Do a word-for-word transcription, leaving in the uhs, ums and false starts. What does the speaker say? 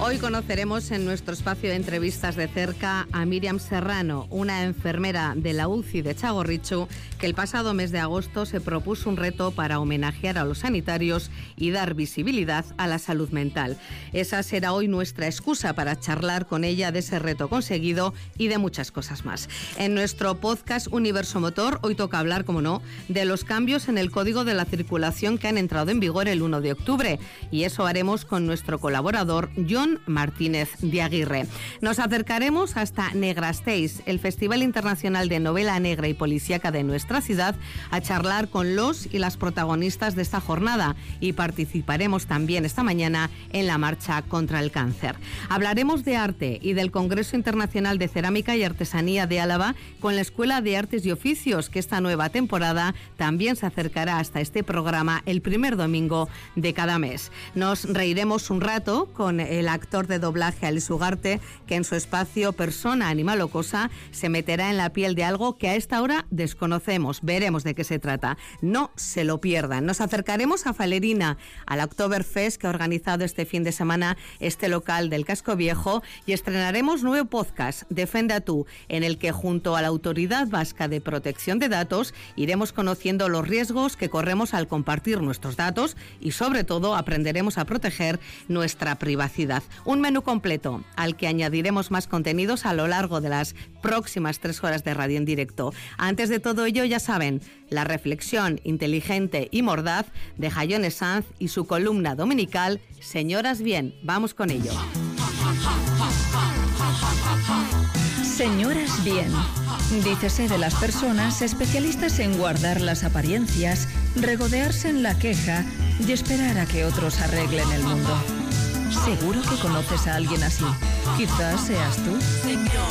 Hoy conoceremos en nuestro espacio de entrevistas de cerca a Míriam Serrano, una enfermera de la U C I de Txagorritxu, que el pasado mes de agosto se propuso un reto para homenajear a los sanitarios y dar visibilidad a la salud mental. Esa será hoy nuestra excusa para charlar con ella de ese reto conseguido y de muchas cosas más. En nuestro podcast Universo Motor, hoy toca hablar, como no, de los cambios en el Código de la Circulación que han entrado en vigor el uno de octubre. Y eso haremos con nuestro colaborador Jon Martínez de Aguirre. Nos acercaremos hasta Negrasteiz, el Festival Internacional de Novela Negra y Policíaca de nuestra ciudad, a charlar con los y las protagonistas de esta jornada, y participaremos también esta mañana en la marcha contra el cáncer. Hablaremos de arte y del Congreso Internacional de Cerámica y Artesanía de Álava con la Escuela de Artes y Oficios, que esta nueva temporada también se acercará hasta este programa el primer domingo de cada mes. Nos reiremos un rato con el actor de doblaje Alex Ugarte, que en su espacio Persona, Animal o Cosa se meterá en la piel de algo que a esta hora desconocemos. Veremos de qué se trata. No se lo pierdan. Nos acercaremos a Falerina, al Oktoberfest que ha organizado este fin de semana este local del Casco Viejo, y estrenaremos nuevo podcast, Defende a Tú, en el que junto a la Autoridad Vasca de Protección de Datos iremos conociendo los riesgos que corremos al compartir nuestros datos y sobre todo aprenderemos a proteger nuestra privacidad. Un menú completo al que añadiremos más contenidos a lo largo de las próximas tres horas de radio en directo. Antes de todo ello, ya saben, la reflexión inteligente y mordaz de Jayone Sanz y su columna dominical Señoras Bien. Vamos con ello. Señoras Bien. Dícese de las personas especialistas en guardar las apariencias, regodearse en la queja y esperar a que otros arreglen el mundo. Seguro que conoces a alguien así. Quizás seas tú.